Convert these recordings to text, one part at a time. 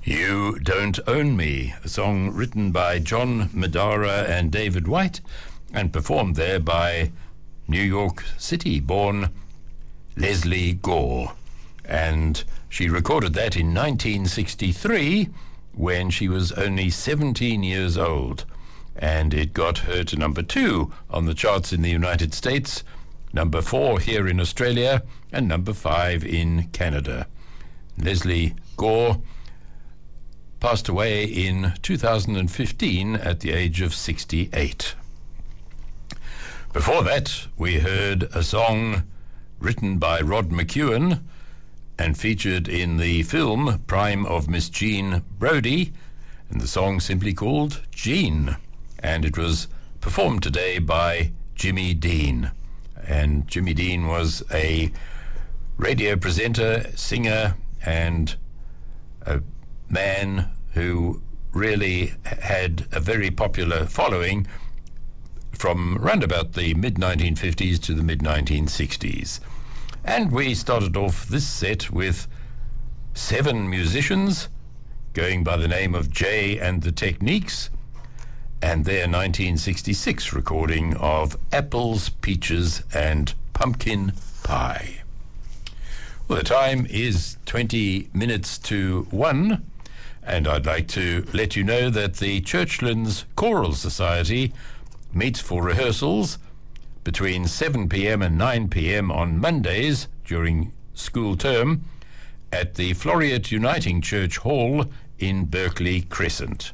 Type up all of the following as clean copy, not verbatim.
You Don't Own Me, a song written by John Madara and David White and performed there by New York City-born Lesley Gore. And she recorded that in 1963 when she was only 17 years old. And it got her to number 2 on the charts in the United States, number 4 here in Australia, and number 5 in Canada. Lesley Gore passed away in 2015 at the age of 68. Before that, we heard a song written by Rod McEwen and featured in the film Prime of Miss Jean Brodie, and the song simply called Jean, and it was performed today by Jimmy Dean. And Jimmy Dean was a radio presenter, singer, and a man who really had a very popular following from around about the mid-1950s to the mid-1960s. And we started off this set with 7 musicians going by the name of Jay and the Techniques and their 1966 recording of Apples, Peaches and Pumpkin Pie. Well, the time is 20 minutes to 1, and I'd like to let you know that the Churchlands Choral Society meets for rehearsals between 7 p.m. and 9 p.m. on Mondays during school term at the Floriat Uniting Church Hall in Berkeley Crescent.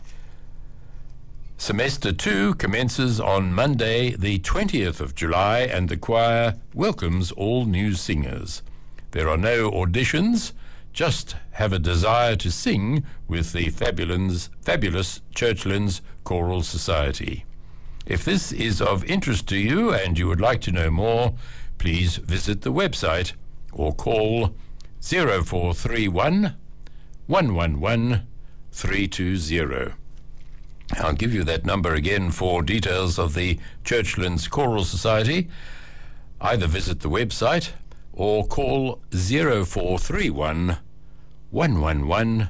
Semester 2 commences on Monday, the 20th of July, and the choir welcomes all new singers. There are no auditions, just have a desire to sing with the fabulous Churchlands Choral Society. If this is of interest to you and you would like to know more, please visit the website or call 0431 111 320. I'll give you that number again for details of the Churchlands Choral Society. Either visit the website or call 0431 111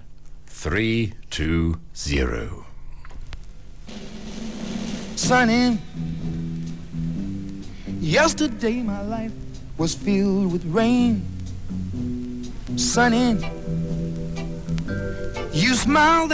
320. Sunny, yesterday my life was filled with rain. Sunny, you smiled